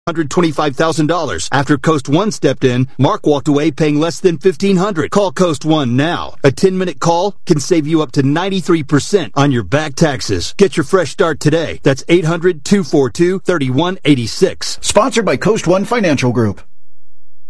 $125,000. After Coast One stepped in, Mark walked away paying less than $1,500. Call Coast One now. A 10-minute call can save you up to 93% on your back taxes. Get your fresh start today. That's 800-242-3186. Sponsored by Coast One Financial Group.